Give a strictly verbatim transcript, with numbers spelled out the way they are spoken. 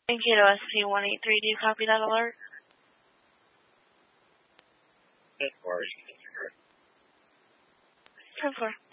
Thank you to S P one eight three. Do you copy that alert? As far as ten four.